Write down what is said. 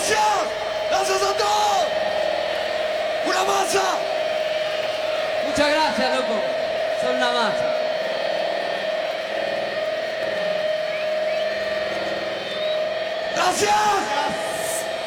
Gracias. Gracias a todos. Una masa. Muchas gracias, loco. Son una masa. Gracias.